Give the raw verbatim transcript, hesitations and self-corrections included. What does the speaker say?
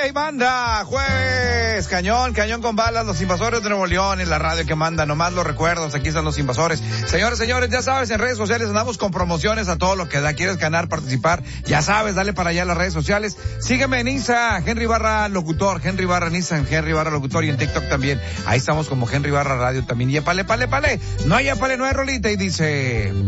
y manda, jueves, cañón, cañón con balas, los invasores de Nuevo León, en la radio que manda, nomás los recuerdos, aquí están los invasores. Señores, señores, ya sabes, en redes sociales andamos con promociones a todo lo que da, quieres ganar, participar, ya sabes, dale para allá a las redes sociales, sígueme en Insta, Henry Barra Locutor, Henry Barra en Insta, Henry Barra Locutor, y en TikTok también, ahí estamos como Henry Barra Radio también, y epale, pale, pale, no hay epale, no hay rolita, y dice...